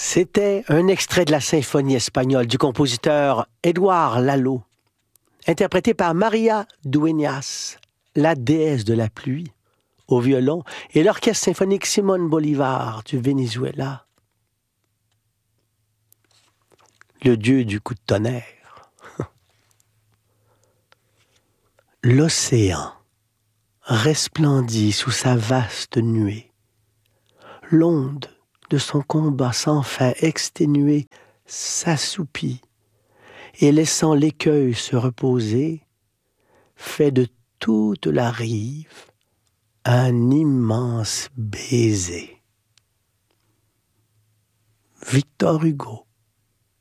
C'était un extrait de la symphonie espagnole du compositeur Édouard Lalo, interprété par Maria Dueñas, la déesse de la pluie, au violon, et l'orchestre symphonique Simón Bolívar du Venezuela, le dieu du coup de tonnerre. L'océan resplendit sous sa vaste nuée. L'onde de son combat sans fin exténué s'assoupit et laissant l'écueil se reposer, fait de toute la rive un immense baiser. Victor Hugo.